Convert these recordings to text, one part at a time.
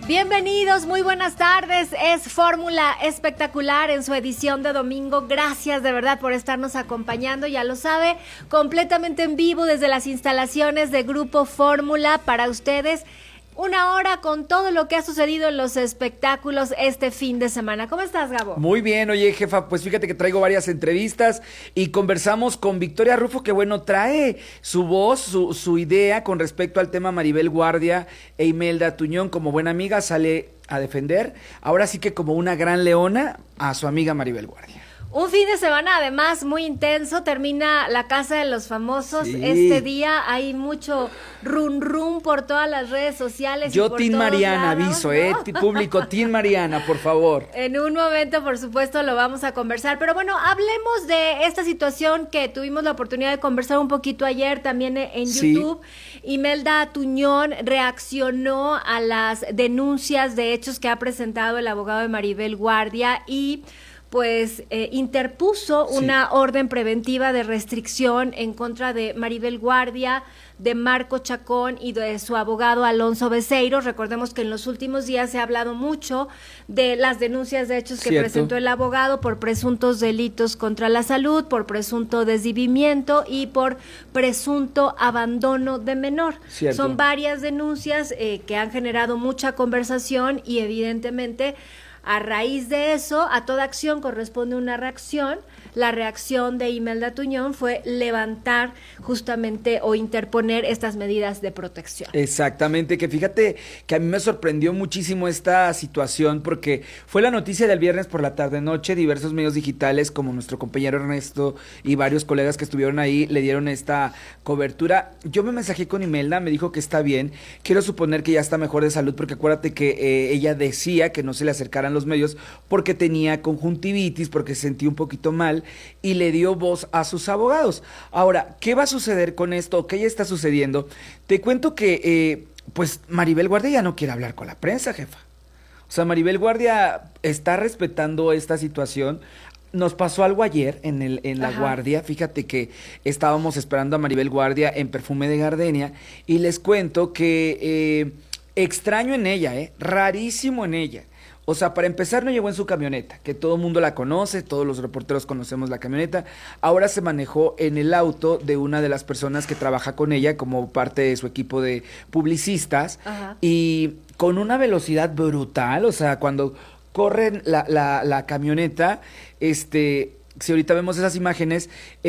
Bienvenidos, muy buenas tardes. Es Fórmula Espectacular en su edición de domingo. Gracias de verdad por estarnos acompañando. Ya lo sabe, completamente en vivo desde las instalaciones de Grupo Fórmula para ustedes. Una hora con todo lo que ha sucedido en los espectáculos este fin de semana. ¿Cómo estás, Gabo? Muy bien, oye, jefa, pues fíjate que traigo varias entrevistas y conversamos con Victoria Rufo, que bueno, trae su voz, su idea con respecto al tema Maribel Guardia e Imelda Tuñón. Como buena amiga sale a defender, ahora sí que como una gran leona, a su amiga Maribel Guardia. Un fin de semana además muy intenso, termina la Casa de los Famosos. Sí. Este día hay mucho run por todas las redes sociales. Yo, y por Team todos Mariana, lados, aviso, ¿no? Público, Team Mariana, por favor. En un momento, por supuesto, lo vamos a conversar. Pero bueno, hablemos de esta situación que tuvimos la oportunidad de conversar un poquito ayer también en YouTube. Imelda Tuñón reaccionó a las denuncias de hechos que ha presentado el abogado de Maribel Guardia y pues interpuso una orden preventiva de restricción en contra de Maribel Guardia, de Marco Chacón y de su abogado Alonso Beceiro. Recordemos que en los últimos días se ha hablado mucho de las denuncias de hechos que presentó el abogado por presuntos delitos contra la salud, por presunto desvivimiento y por presunto abandono de menor. Son varias denuncias que han generado mucha conversación y evidentemente a raíz de eso, a toda acción corresponde una reacción. La reacción de Imelda Tuñón fue levantar justamente o interponer estas medidas de protección. Exactamente, que fíjate que a mí me sorprendió muchísimo esta situación porque fue la noticia del viernes por la tarde-noche, diversos medios digitales como nuestro compañero Ernesto y varios colegas que estuvieron ahí le dieron esta cobertura. Yo me mensajé con Imelda, me dijo que está bien, quiero suponer que ya está mejor de salud porque acuérdate que ella decía que no se le acercaran los medios porque tenía conjuntivitis, porque se sentía un poquito mal y le dio voz a sus abogados. Ahora, ¿qué va a suceder con esto? ¿Qué ya está sucediendo? Te cuento que, pues, Maribel Guardia ya no quiere hablar con la prensa, jefa. O sea, Maribel Guardia está respetando esta situación. Nos pasó algo ayer en La Guardia. Fíjate que estábamos esperando a Maribel Guardia en Perfume de Gardenia y les cuento que extraño en ella, rarísimo en ella. O sea, para empezar no llegó en su camioneta, que todo el mundo la conoce, todos los reporteros conocemos la camioneta. Ahora se manejó en el auto de una de las personas que trabaja con ella como parte de su equipo de publicistas. Y con una velocidad brutal, o sea, cuando corren la camioneta, si ahorita vemos esas imágenes,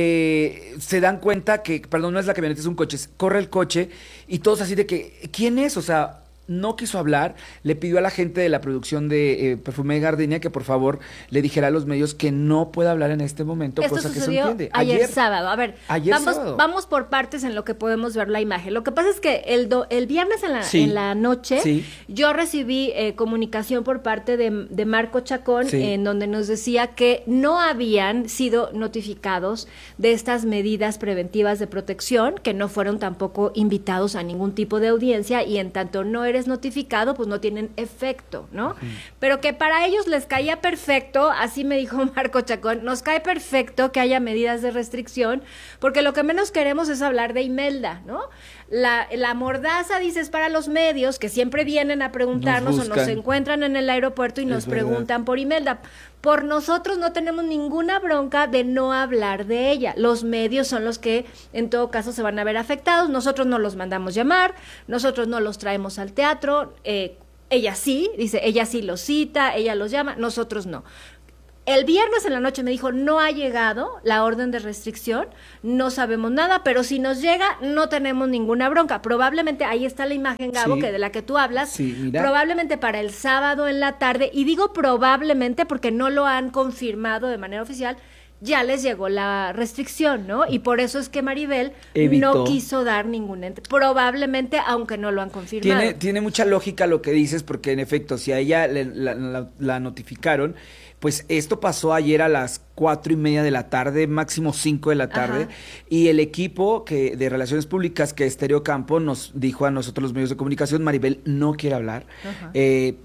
se dan cuenta que, perdón, no es la camioneta, es un coche, corre el coche y todos así de que, ¿quién es? O sea, no quiso hablar, le pidió a la gente de la producción de Perfume de Gardenia que por favor le dijera a los medios que no puede hablar en este momento, esto cosa que se sucedió entiende. ayer sábado. A ver, sábado. Vamos por partes en lo que podemos ver la imagen. Lo que pasa es que el viernes en la noche yo recibí comunicación por parte de Marco Chacón en donde nos decía que no habían sido notificados de estas medidas preventivas de protección, que no fueron tampoco invitados a ningún tipo de audiencia y en tanto no eres notificado, pues no tienen efecto, ¿no? Pero que para ellos les caía perfecto, así me dijo Marco Chacón, nos cae perfecto que haya medidas de restricción, porque lo que menos queremos es hablar de Imelda, ¿no? La mordaza, dices, para los medios que siempre vienen a preguntarnos o nos encuentran en el aeropuerto y nos preguntan por Imelda. Por nosotros no tenemos ninguna bronca de no hablar de ella. Los medios son los que en todo caso se van a ver afectados. Nosotros no los mandamos llamar, nosotros no los traemos al teatro. Ella sí, dice, ella sí los cita, ella los llama, nosotros no. El viernes en la noche me dijo, no ha llegado la orden de restricción, no sabemos nada, pero si nos llega, no tenemos ninguna bronca. Probablemente, ahí está la imagen, Gabo, que de la que tú hablas, probablemente para el sábado en la tarde, y digo probablemente porque no lo han confirmado de manera oficial, ya les llegó la restricción, ¿no? Y por eso es que Maribel no quiso dar ninguna... Probablemente, aunque no lo han confirmado. Tiene mucha lógica lo que dices, porque en efecto, si a ella la notificaron, pues esto pasó ayer a las 4:30 de la tarde, máximo 5 de la tarde, y el equipo de Relaciones Públicas, que es Stereo Campo, nos dijo a nosotros los medios de comunicación, Maribel no quiere hablar,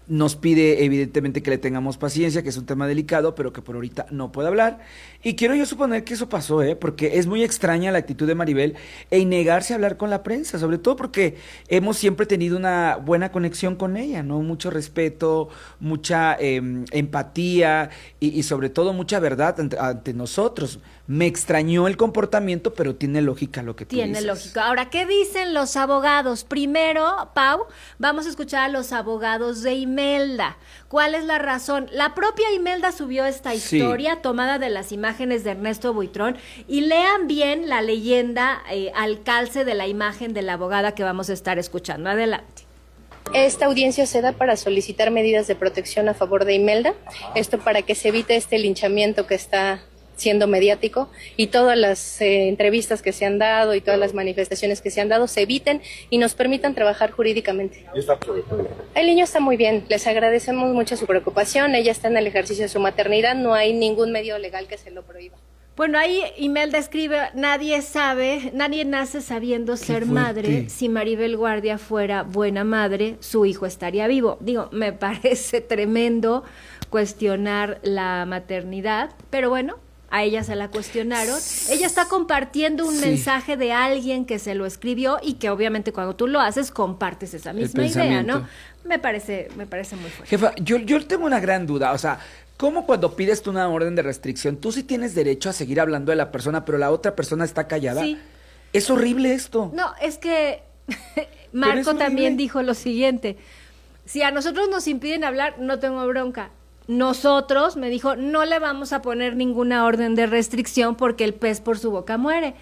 nos pide evidentemente que le tengamos paciencia, que es un tema delicado, pero que por ahorita no puede hablar. Y quiero yo suponer que eso pasó, porque es muy extraña la actitud de Maribel en negarse a hablar con la prensa, sobre todo porque hemos siempre tenido una buena conexión con ella, ¿no? Mucho respeto, mucha empatía y sobre todo mucha verdad ante nosotros. Me extrañó el comportamiento, pero tiene lógica lo que tú dices. Tiene lógica. Ahora, ¿qué dicen los abogados? Primero, Pau, vamos a escuchar a los abogados de Imelda. ¿Cuál es la razón? La propia Imelda subió esta historia tomada de las imágenes de Ernesto Buitrón, y lean bien la leyenda al calce de la imagen de la abogada que vamos a estar escuchando. Adelante. Esta audiencia se da para solicitar medidas de protección a favor de Imelda, esto para que se evite este linchamiento que está siendo mediático, y todas las entrevistas que se han dado y todas las manifestaciones que se han dado se eviten y nos permitan trabajar jurídicamente. El niño está muy bien, les agradecemos mucho su preocupación, ella está en el ejercicio de su maternidad, no hay ningún medio legal que se lo prohíba. Bueno, ahí Imelda escribe, nadie nace sabiendo ser madre. Si Maribel Guardia fuera buena madre, su hijo estaría vivo. Digo, me parece tremendo cuestionar la maternidad, pero bueno, a ella se la cuestionaron. Ella está compartiendo un mensaje de alguien que se lo escribió y que obviamente cuando tú lo haces compartes esa misma idea, ¿no? Me parece muy fuerte. Jefa, yo tengo una gran duda, o sea, ¿cómo cuando pides tú una orden de restricción, tú sí tienes derecho a seguir hablando de la persona, pero la otra persona está callada? Sí. Es horrible esto. No, es que Marco también dijo lo siguiente: si a nosotros nos impiden hablar, no tengo bronca. Nosotros, me dijo, no le vamos a poner ninguna orden de restricción porque el pez por su boca muere.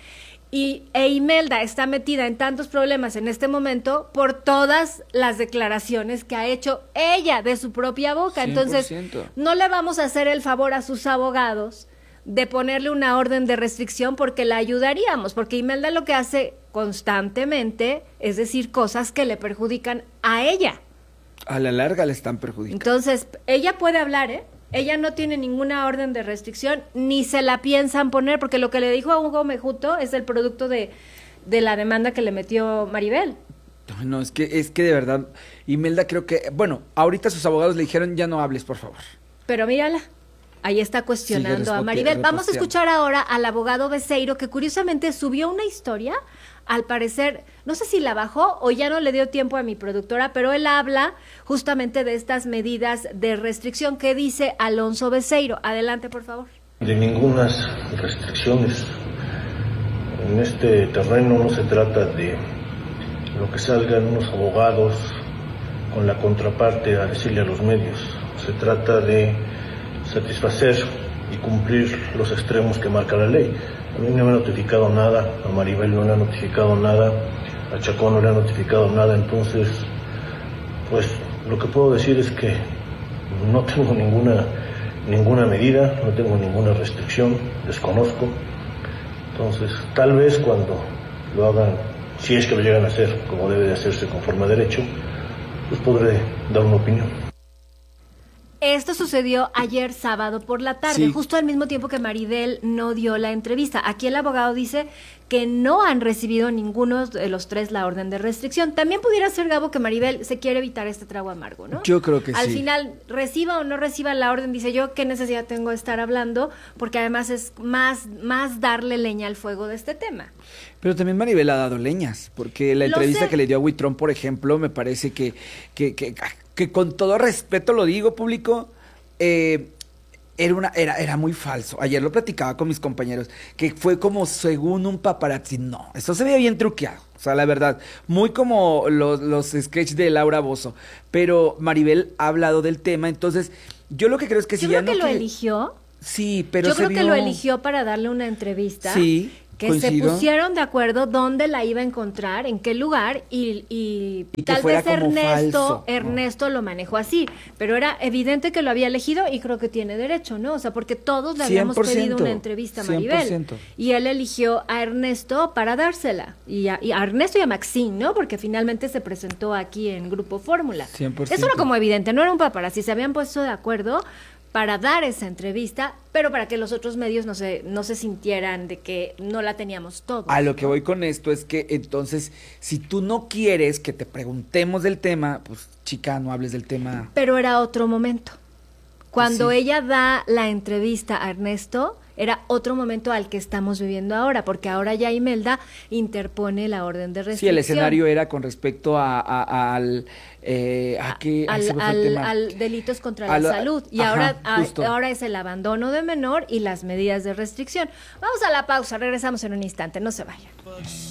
E Imelda está metida en tantos problemas en este momento por todas las declaraciones que ha hecho ella de su propia boca. 100%. Entonces, no le vamos a hacer el favor a sus abogados de ponerle una orden de restricción porque la ayudaríamos, porque Imelda lo que hace constantemente es decir cosas que le perjudican a ella. A la larga le están perjudicando. Entonces, ella puede hablar, Ella no tiene ninguna orden de restricción, ni se la piensan poner, porque lo que le dijo a Hugo Mejuto es el producto de la demanda que le metió Maribel. No, es que de verdad, Imelda creo que, bueno, ahorita sus abogados le dijeron, ya no hables, por favor. Pero mírala, ahí está cuestionando a Maribel. Vamos a escuchar ahora al abogado Beceiro, que curiosamente subió una historia. Al parecer, no sé si la bajó o ya no le dio tiempo a mi productora, pero él habla justamente de estas medidas de restricción. ¿Qué dice Alonso Beceiro? Adelante, por favor. De ningunas restricciones. En este terreno no se trata de lo que salgan unos abogados con la contraparte a decirle a los medios. Se trata de satisfacer y cumplir los extremos que marca la ley. A mí no me ha notificado nada, a Maribel no le ha notificado nada, a Chacón no le ha notificado nada, entonces, pues lo que puedo decir es que no tengo ninguna medida, no tengo ninguna restricción, desconozco. Entonces, tal vez cuando lo hagan, si es que lo llegan a hacer como debe de hacerse conforme a derecho, pues podré dar una opinión. Esto sucedió ayer sábado por la tarde, justo al mismo tiempo que Maribel no dio la entrevista. Aquí el abogado dice que no han recibido ninguno de los tres la orden de restricción. También pudiera ser, Gabo, que Maribel se quiere evitar este trago amargo, ¿no? Yo creo que Al final, reciba o no reciba la orden, dice yo, ¿qué necesidad tengo de estar hablando? Porque además es más darle leña al fuego de este tema. Pero también Maribel ha dado leñas, porque la entrevista que le dio a Buitrón, por ejemplo, me parece que con todo respeto lo digo, público, era muy falso. Ayer lo platicaba con mis compañeros, que fue como según un paparazzi. No, eso se veía bien truqueado. O sea, la verdad, muy como los sketches de Laura Bozzo. Pero Maribel ha hablado del tema, entonces yo lo que creo es que si ya no... Yo creo que lo eligió. Sí, pero yo creo que lo eligió para darle una entrevista. Sí. Que coincido. Se pusieron de acuerdo dónde la iba a encontrar, en qué lugar, y tal vez Ernesto lo manejó así, pero era evidente que lo había elegido y creo que tiene derecho, ¿no? O sea, porque todos le habíamos pedido una entrevista a Maribel 100%. Y él eligió a Ernesto para dársela, y a Ernesto y a Maxine, ¿no? Porque finalmente se presentó aquí en Grupo Fórmula. 100%. Eso era como evidente, no era un paparazzi, se habían puesto de acuerdo para dar esa entrevista, pero para que los otros medios no se sintieran de que no la teníamos todos. A lo que voy con esto es que entonces, si tú no quieres que te preguntemos del tema, pues chica, no hables del tema. Pero era otro momento. Cuando ella da la entrevista a Ernesto, era otro momento al que estamos viviendo ahora, porque ahora ya Imelda interpone la orden de restricción. Sí, el escenario era con respecto al delitos contra la salud. Y ahora es el abandono de menor y las medidas de restricción. Vamos a la pausa, regresamos en un instante, no se vayan.